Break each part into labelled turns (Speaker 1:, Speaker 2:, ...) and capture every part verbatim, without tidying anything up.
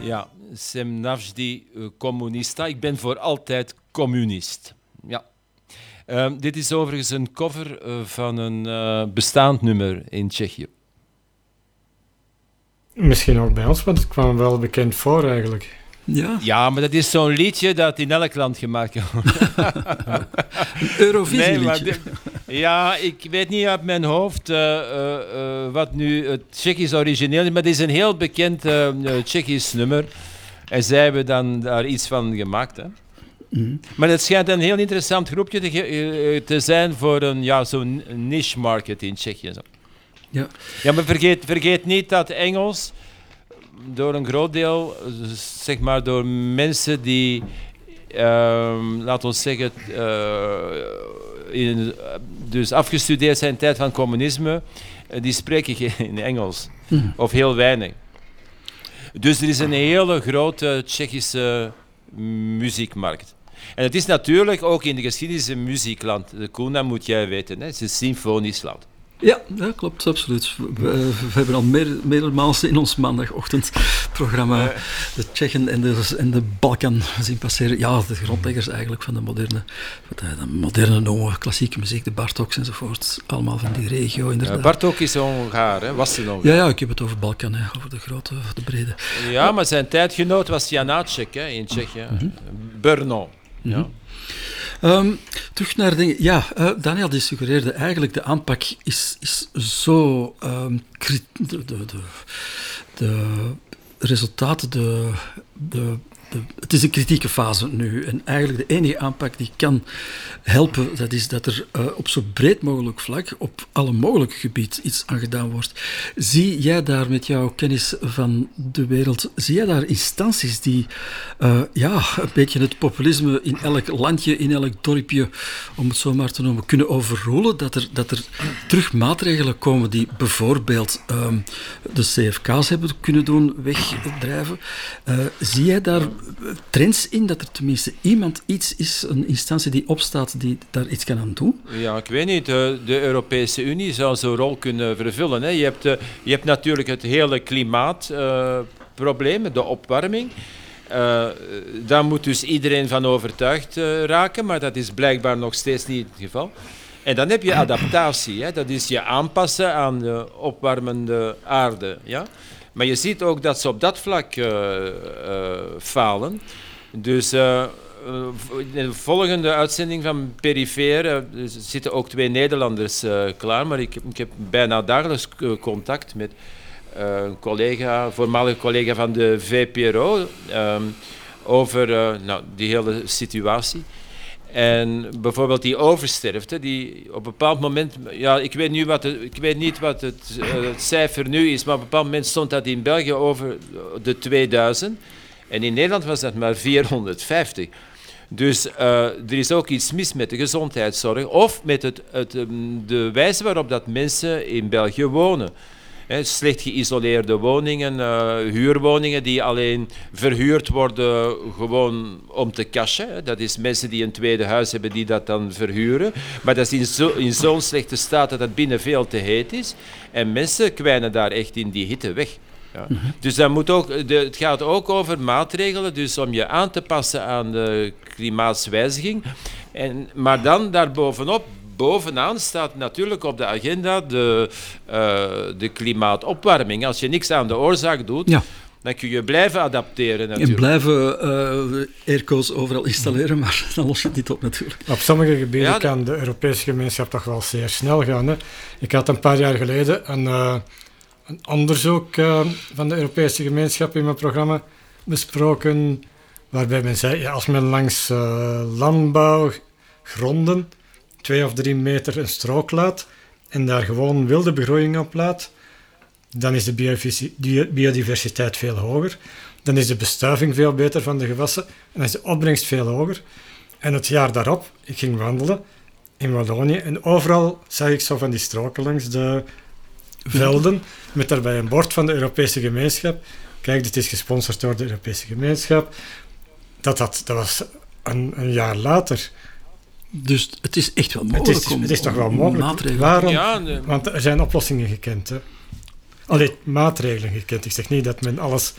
Speaker 1: Ja, sem navždy communista. Ik ben voor altijd communist. Ja. Uh, dit is overigens een cover uh, van een uh, bestaand nummer in Tsjechië.
Speaker 2: Misschien ook bij ons, want het kwam wel bekend voor eigenlijk.
Speaker 3: Ja,
Speaker 1: ja, maar dat is zo'n liedje dat in elk land gemaakt wordt.
Speaker 3: Een Eurovisie-liedje.
Speaker 1: Nee, ja, ik weet niet uit mijn hoofd uh, uh, uh, wat nu het Tsjechisch origineel is, maar het is een heel bekend uh, Tsjechisch nummer. En zij hebben dan daar iets van gemaakt. Hè. Mm. Maar het schijnt een heel interessant groepje te, ge- te zijn voor een, ja, zo'n niche market in Tsjechië. Zo. Ja. Ja, maar vergeet, vergeet niet dat Engels door een groot deel, zeg maar door mensen die, uh, laten we zeggen, uh, in, dus afgestudeerd zijn in de tijd van communisme, uh, die spreken geen Engels. Mm. Of heel weinig. Dus er is een hele grote Tsjechische muziekmarkt. En het is natuurlijk ook in de geschiedenis een muziekland. De Kuna moet jij weten, hè? Het is een symfonisch land.
Speaker 3: Ja, dat klopt, absoluut. We, we, we hebben al meer, meermaals in ons maandagochtendprogramma de Tsjechen en de, en de Balkan zien passeren. Ja, de grondleggers eigenlijk van de moderne, wat de moderne noemen, klassieke muziek, de Bartoks enzovoort. Allemaal van die regio, inderdaad.
Speaker 1: Ja, Bartok is Hongaar, hè? Was ze nog?
Speaker 3: Ja, ja, ik heb het over Balkan, hè, over de grote, de brede.
Speaker 1: Ja, maar zijn tijdgenoot was Janáček, hè, in Tsjechië. Mm-hmm. Brno. Ja.
Speaker 3: Mm-hmm. Um, terug naar dingen. Ja, uh, Daniel die suggereerde eigenlijk de aanpak is, is zo um, cri- de, de, de, de resultaten, de, de, de, het is een kritieke fase nu en eigenlijk de enige aanpak die kan helpen, dat is dat er uh, op zo breed mogelijk vlak, op alle mogelijke gebieden iets aan gedaan wordt. Zie jij daar met jouw kennis van de wereld, zie jij daar instanties die uh, ja, een beetje het populisme in elk landje, in elk dorpje, om het zo maar te noemen, kunnen overroelen, dat er, dat er terug maatregelen komen die bijvoorbeeld um, de C F K's hebben kunnen doen wegdrijven. Uh, zie jij daar trends in, dat er tenminste iemand iets is, een instantie die opstaat die daar iets kan aan doen?
Speaker 1: Ja, ik weet niet. De, de Europese Unie zou zo'n rol kunnen vervullen. Hè. Je, hebt, de, je hebt natuurlijk het hele klimaatprobleem, uh, de opwarming. Uh, daar moet dus iedereen van overtuigd uh, raken, maar dat is blijkbaar nog steeds niet het geval. En dan heb je adaptatie, hè. Dat is je aanpassen aan de opwarmende aarde. Ja? Maar je ziet ook dat ze op dat vlak uh, uh, falen. Dus uh, in de volgende uitzending van Perifeer uh, zitten ook twee Nederlanders uh, klaar, maar ik, ik heb bijna dagelijks contact met uh, een collega, voormalige collega van de V P R O, um, over uh, nou, die hele situatie. En bijvoorbeeld die oversterfte, die op een bepaald moment, ja, ik weet, nu wat het, ik weet niet wat het, uh, het cijfer nu is, maar op een bepaald moment stond dat in België over de tweeduizend. En in Nederland was dat maar vierhonderdvijftig. Dus uh, er is ook iets mis met de gezondheidszorg of met het, het, de wijze waarop dat mensen in België wonen. He, slecht geïsoleerde woningen, uh, huurwoningen die alleen verhuurd worden gewoon om te cashen. Hè. Dat is mensen die een tweede huis hebben die dat dan verhuren. Maar dat is in, zo, in zo'n slechte staat dat het binnen veel te heet is. En mensen kwijnen daar echt in die hitte weg. Ja. Mm-hmm. Dus dat moet ook, de, het gaat ook over maatregelen, dus om je aan te passen aan de klimaatswijziging. En, maar dan daarbovenop, bovenaan staat natuurlijk op de agenda de, uh, de klimaatopwarming. Als je niks aan de oorzaak doet, ja, dan kun je blijven adapteren natuurlijk.
Speaker 3: En blijven uh, airco's overal installeren, maar dan los je het niet op natuurlijk.
Speaker 2: Op sommige gebieden ja, kan de Europese gemeenschap toch wel zeer snel gaan. Hè? Ik had een paar jaar geleden een... Uh, een onderzoek uh, van de Europese gemeenschap in mijn programma besproken, waarbij men zei, ja, als men langs uh, landbouwgronden twee of drie meter een strook laat en daar gewoon wilde begroeiing op laat, dan is de biodiversiteit veel hoger, dan is de bestuiving veel beter van de gewassen en dan is de opbrengst veel hoger. En het jaar daarop, ik ging wandelen in Wallonië en overal zag ik zo van die stroken langs de velden, met daarbij een bord van de Europese gemeenschap. Kijk, dit is gesponsord door de Europese gemeenschap. Dat, dat, dat was een, een jaar later.
Speaker 3: Dus het is echt wel mogelijk.
Speaker 2: Het is, het is toch wel mogelijk. Waarom? Ja, nee. Want er zijn oplossingen gekend. Hè? Allee, maatregelen gekend. Ik zeg niet dat men alles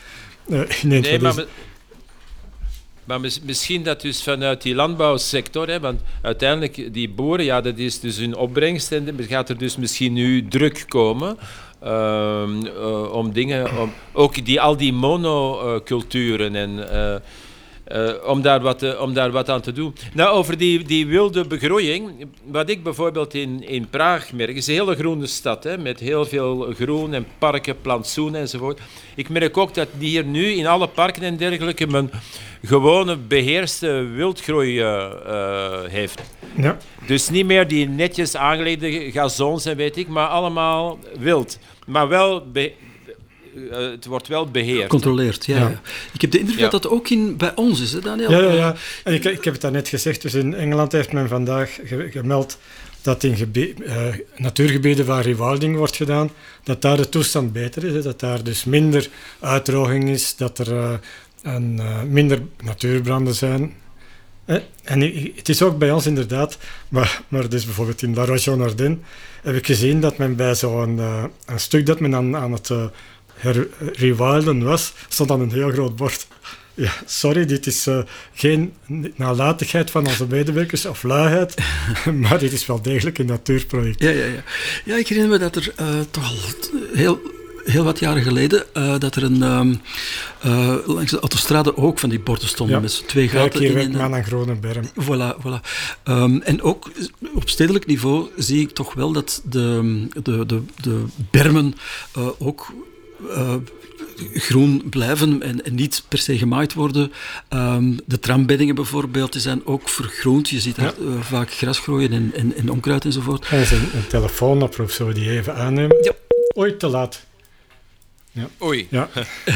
Speaker 2: uh, nee,
Speaker 1: nee, maar, me, maar mis, misschien dat dus vanuit die landbouwsector, hè, want uiteindelijk die boeren, ja, dat is dus hun opbrengst en er gaat er dus misschien nu druk komen uh, uh, om dingen, om, ook die, al die monoculturen en... Uh, Uh, om, daar wat, uh, om daar wat aan te doen. Nou, over die, die wilde begroeiing, wat ik bijvoorbeeld in, in Praag merk, is een hele groene stad, hè, met heel veel groen en parken, plantsoenen enzovoort. Ik merk ook dat die hier nu in alle parken en dergelijke men gewone beheerste wildgroei uh, uh, heeft.
Speaker 2: Ja.
Speaker 1: Dus niet meer die netjes aangelegde gazons en weet ik, maar allemaal wild. Maar wel... Be- Uh, het wordt wel beheerd.
Speaker 3: Gecontroleerd, ja, ja. ja. Ik heb de indruk
Speaker 1: ja.
Speaker 3: dat dat ook in, bij ons is, hè, Daniel?
Speaker 2: Ja, ja, ja. En ik, ik heb het daarnet gezegd, dus in Engeland heeft men vandaag ge- gemeld dat in gebe- uh, natuurgebieden waar rewilding wordt gedaan, dat daar de toestand beter is, hè, dat daar dus minder uitdroging is, dat er uh, een, uh, minder natuurbranden zijn. Eh, en het is ook bij ons inderdaad, maar, maar dus bijvoorbeeld in La Roche-en-Ardenne heb ik gezien dat men bij zo'n uh, een stuk dat men aan, aan het... Uh, Her, rewilden was, stond aan een heel groot bord. Ja, sorry, dit is uh, geen nalatigheid van onze medewerkers of luiheid, maar dit is wel degelijk een natuurproject.
Speaker 3: Ja, ja, ja. ja ik herinner me dat er uh, toch al heel, heel wat jaren geleden uh, dat er een um, uh, langs de autostrade ook van die borden stonden
Speaker 2: ja.
Speaker 3: met z'n twee
Speaker 2: Kijk,
Speaker 3: gaten.
Speaker 2: hier
Speaker 3: in
Speaker 2: werkt
Speaker 3: een,
Speaker 2: men aan Groenenberm.
Speaker 3: Voilà, voilà. Um, en ook op stedelijk niveau zie ik toch wel dat de, de, de, de bermen uh, ook Uh, groen blijven en, en niet per se gemaaid worden. Um, de trambeddingen bijvoorbeeld, die zijn ook vergroend. Je ziet daar ja. uh, vaak gras groeien en, en, en onkruid enzovoort.
Speaker 2: Er is een, een telefoonoproep, zullen we die even aannemen?
Speaker 3: Ja.
Speaker 2: Oei, te laat. Ja.
Speaker 1: Oei.
Speaker 2: Ja.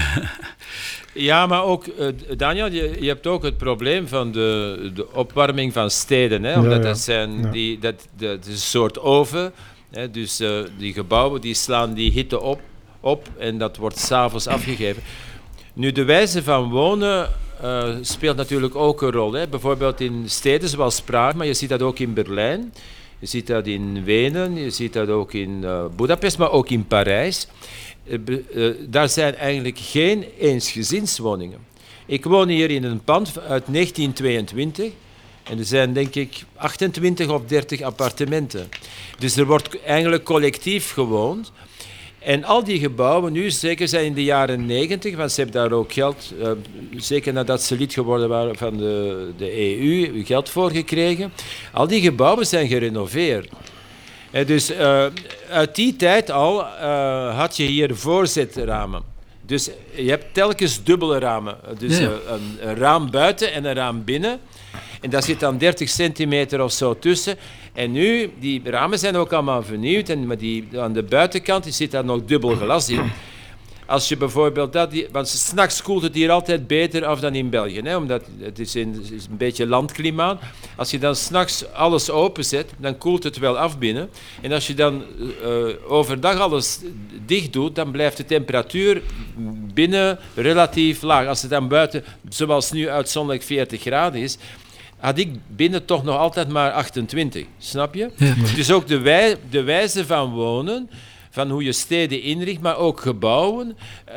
Speaker 1: Ja, maar ook, uh, Daniel, je, je hebt ook het probleem van de, de opwarming van steden. Hè? Omdat ja, ja. dat zijn ja. die, dat, dat is een soort oven. Hè? Dus uh, die gebouwen die slaan die hitte op. op en dat wordt 's avonds afgegeven. Nu, de wijze van wonen uh, speelt natuurlijk ook een rol. Hè. Bijvoorbeeld in steden zoals Praag, maar je ziet dat ook in Berlijn, je ziet dat in Wenen, je ziet dat ook in uh, Budapest, maar ook in Parijs. Uh, be, uh, daar zijn eigenlijk geen eensgezinswoningen. Ik woon hier in een pand uit negentien tweeëntwintig en er zijn denk ik achtentwintig of dertig appartementen. Dus er wordt eigenlijk collectief gewoond. En al die gebouwen nu, zeker zijn in de jaren negentig, want ze hebben daar ook geld, uh, zeker nadat ze lid geworden waren van de, de E U, geld voor gekregen. Al die gebouwen zijn gerenoveerd. En dus uh, uit die tijd al uh, had je hier voorzetramen. Dus je hebt telkens dubbele ramen. Dus ja, ja. Uh, een, een raam buiten en een raam binnen. En daar zit dan dertig centimeter of zo tussen. En nu, die ramen zijn ook allemaal vernieuwd, en, maar die, aan de buitenkant zit daar nog dubbel glas in. Als je bijvoorbeeld dat... Die, want 's nachts koelt het hier altijd beter af dan in België, hè, omdat het is, in, het is een beetje landklimaat. Als je dan 's nachts alles openzet, dan koelt het wel af binnen. En als je dan uh, overdag alles dicht doet, dan blijft de temperatuur binnen relatief laag. Als het dan buiten, zoals nu uitzonderlijk veertig graden is, had ik binnen toch nog altijd maar achtentwintig, snap je? Ja. Dus ook de, wij, de wijze van wonen, van hoe je steden inricht, maar ook gebouwen,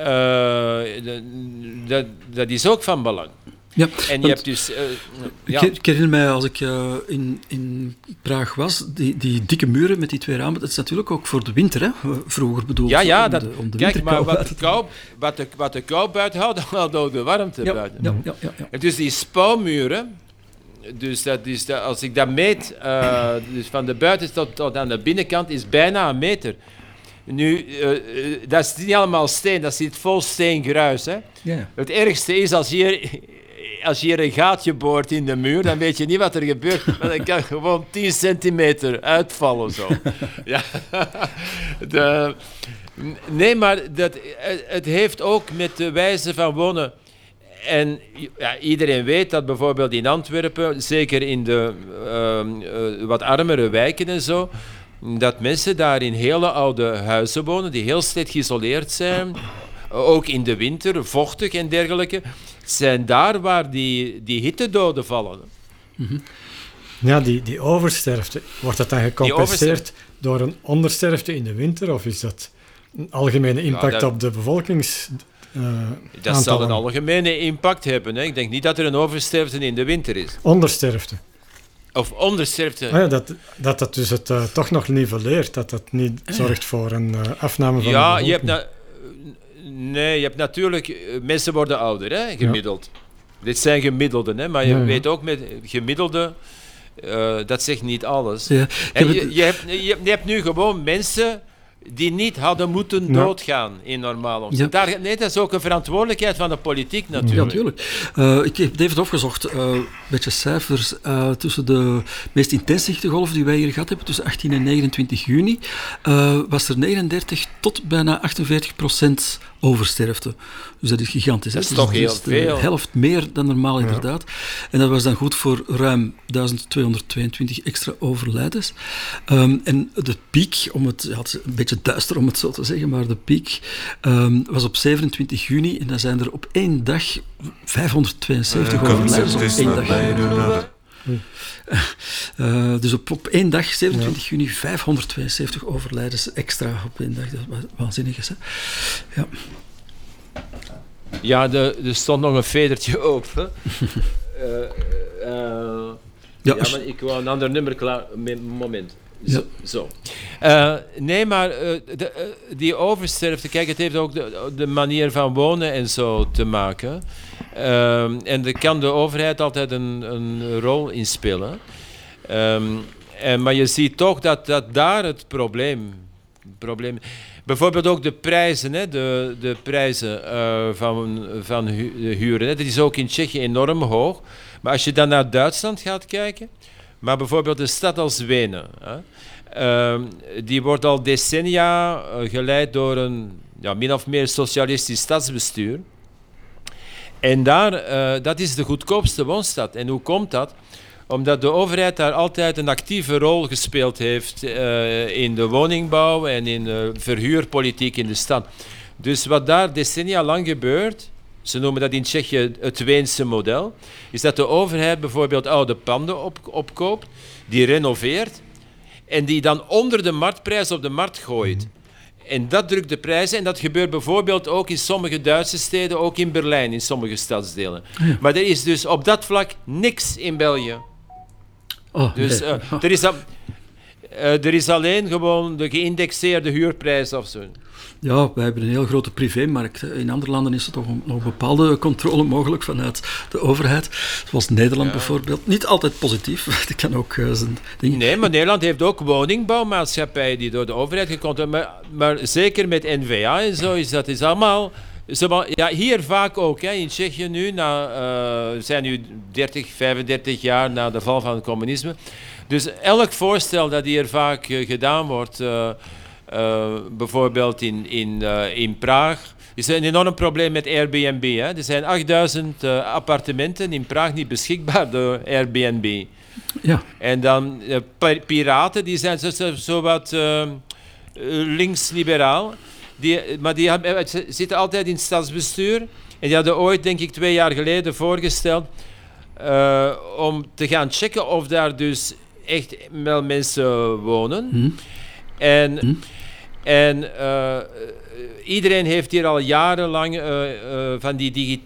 Speaker 1: uh, dat, dat is ook van belang.
Speaker 3: Ja,
Speaker 1: en je hebt dus... Uh, ja.
Speaker 3: ik, ik herinner mij, als ik uh, in, in Praag was, die, die dikke muren met die twee ramen, dat is natuurlijk ook voor de winter, hè? Vroeger bedoeld.
Speaker 1: Ja, ja,
Speaker 3: om
Speaker 1: dat,
Speaker 3: de, om de
Speaker 1: kijk, maar wat de, kou, wat, de, wat de kou buiten houdt, dan houdt ook de warmte
Speaker 3: ja,
Speaker 1: buiten.
Speaker 3: Ja, ja, ja, ja.
Speaker 1: En dus die spouwmuren, dus, dat is dat, als ik dat meet, uh, dus van de buiten tot, tot aan de binnenkant, is bijna een meter. Nu, uh, uh, dat is niet allemaal steen, dat zit vol steengruis. Hè? Yeah. Het ergste is als je, hier, als je hier een gaatje boort in de muur, dan weet je niet wat er gebeurt, maar dan kan gewoon tien centimeter uitvallen. Zo. Ja. De, nee, maar dat, het heeft ook met de wijze van wonen. En ja, iedereen weet dat bijvoorbeeld in Antwerpen, zeker in de uh, uh, wat armere wijken en zo, dat mensen daar in hele oude huizen wonen, die heel slecht geïsoleerd zijn, ook in de winter, vochtig en dergelijke. Het zijn daar waar die, die hittedoden vallen.
Speaker 2: Mm-hmm. Ja, die, die oversterfte, wordt dat dan gecompenseerd door een ondersterfte in de winter, of is dat een algemene impact ja, dat... op de bevolkings... uh,
Speaker 1: Dat
Speaker 2: aantallen.
Speaker 1: zal een algemene impact hebben. Hè. Ik denk niet dat er een oversterfte in de winter is.
Speaker 2: Ondersterfte.
Speaker 1: Of ondersterfte.
Speaker 2: Ah ja, dat, dat dat dus het uh, toch nog nivelleert, dat dat niet zorgt voor een uh, afname van
Speaker 1: ja,
Speaker 2: de
Speaker 1: je hebt
Speaker 2: bevolking.
Speaker 1: na- nee, je hebt natuurlijk... uh, Mensen worden ouder, hè, gemiddeld. Ja. Dit zijn gemiddelden, hè, maar je
Speaker 2: Ja, ja.
Speaker 1: weet ook met gemiddelde... Uh, dat zegt niet alles.
Speaker 3: Ja,
Speaker 1: En
Speaker 3: het...
Speaker 1: je, je, hebt, je, hebt, je hebt nu gewoon mensen... die niet hadden moeten
Speaker 2: Ja.
Speaker 1: doodgaan in normaal omstandigheden.
Speaker 3: Ja.
Speaker 1: Daar, nee, dat is ook een verantwoordelijkheid van de politiek natuurlijk.
Speaker 3: Ja, natuurlijk. Uh, ik heb even opgezocht, uh, een beetje cijfers. Uh, tussen de meest intense hittegolf die wij hier gehad hebben, tussen achttien en negenentwintig juni, uh, was er negenendertig tot bijna achtenveertig procent oversterfte. Dus dat is gigantisch.
Speaker 1: Dat is
Speaker 3: hè?
Speaker 1: toch
Speaker 3: dus,
Speaker 1: heel
Speaker 3: dus
Speaker 1: veel.
Speaker 3: De helft meer dan normaal,
Speaker 2: Ja.
Speaker 3: inderdaad. En dat was dan goed voor ruim duizend tweehonderdtweeëntwintig extra overlijdens. Um, en de piek, om het, ja, het is een beetje duister om het zo te zeggen, maar de piek um, was op zevenentwintig juni en dan zijn er op één dag vijfhonderdtweeënzeventig overlijdens op één dag. Uh, dus op, op één dag, zevenentwintig juni, vijfhonderdtweeënzeventig overlijdens extra op één dag. Dat is wa- waanzinnig is, hè? Ja.
Speaker 1: Ja, de, er stond nog een vedertje open. uh, uh, ja,
Speaker 3: als-
Speaker 1: maar ik wou een ander nummer klaar... me- Moment.
Speaker 3: Ja.
Speaker 1: Zo. zo. Uh, nee, maar uh, de, uh, die oversterfte... Kijk, het heeft ook de, de manier van wonen en zo te maken. Uh, en daar kan de overheid altijd een, een rol in spelen. Um, en, maar je ziet toch dat, dat daar het probleem... probleem bijvoorbeeld ook de prijzen, hè, de, de prijzen uh, van, van hu- de huren. Hè, dat is ook in Tsjechië enorm hoog. Maar als je dan naar Duitsland gaat kijken... Maar bijvoorbeeld een stad als Wenen, hè, uh, die wordt al decennia uh, geleid door een ja, min of meer socialistisch stadsbestuur. En daar, uh, dat is de goedkoopste woonstad. En hoe komt dat? Omdat de overheid daar altijd een actieve rol gespeeld heeft uh, in de woningbouw en in de verhuurpolitiek in de stad. Dus wat daar decennia lang gebeurt... Ze noemen dat in Tsjechië het Weense model. Is dat de overheid bijvoorbeeld oude panden op, opkoopt, die renoveert en die dan onder de marktprijs op de markt gooit. En dat drukt de prijzen en dat gebeurt bijvoorbeeld ook in sommige Duitse steden, ook in Berlijn, in sommige stadsdelen.
Speaker 3: Ja.
Speaker 1: Maar er is dus op dat vlak niks in België.
Speaker 3: Oh,
Speaker 1: Dus
Speaker 3: nee.
Speaker 1: uh, er, is al, uh, er is alleen gewoon de geïndexeerde huurprijs of zo.
Speaker 3: Ja, wij hebben een heel grote privémarkt. hè. In andere landen is er toch een- nog een bepaalde controle mogelijk vanuit de overheid. Zoals Nederland
Speaker 1: Ja.
Speaker 3: bijvoorbeeld. Niet altijd positief. Dat kan ook uh, zijn ding.
Speaker 1: Nee, maar Nederland heeft ook woningbouwmaatschappijen die door de overheid gecontroleerd maar, maar zeker met N V A en zo is dat is allemaal... Zo, ja, hier vaak ook, hè, in Tsjechië nu, na, uh, we zijn nu dertig, vijfendertig jaar na de val van het communisme. Dus elk voorstel dat hier vaak uh, gedaan wordt, uh, uh, bijvoorbeeld in, in, uh, in Praag, is een enorm probleem met Airbnb. Hè. Er zijn achtduizend uh, appartementen in Praag niet beschikbaar door Airbnb.
Speaker 3: Ja,
Speaker 1: En dan uh, pi- piraten, die zijn zo, zo, zo wat uh, links-liberaal. Die, maar die hebben, ze zitten altijd in het stadsbestuur. En die hadden ooit, denk ik, twee jaar geleden voorgesteld uh, om te gaan checken of daar dus echt wel mensen wonen.
Speaker 3: hm.
Speaker 1: En,
Speaker 3: Hm.
Speaker 1: en uh, iedereen heeft hier al jarenlang uh, uh, van die digi-